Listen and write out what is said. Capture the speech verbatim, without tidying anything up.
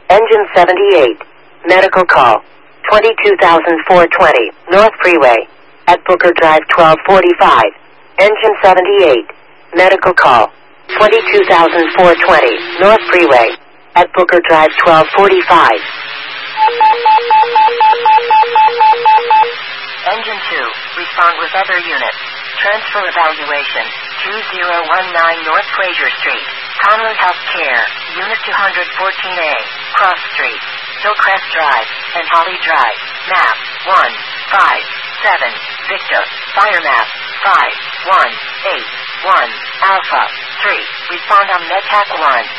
Engine seventy-eight. Medical call. twenty-two thousand four hundred twenty. North Freeway. At Booker Drive twelve forty-five. Engine seventy-eight. Medical call. twenty-two thousand four hundred twenty. North Freeway. At Booker Drive twelve forty-five. Engine two. Respond with other units. Transfer evaluation. two zero one nine North Fraser Street. Conley Health Care. Unit two fourteen A. Cross Street. Hillcrest Drive. And Holly Drive. Map. one five seven. Victor. Fire map. five one eight one. Alpha. three. Respond on MedTac one.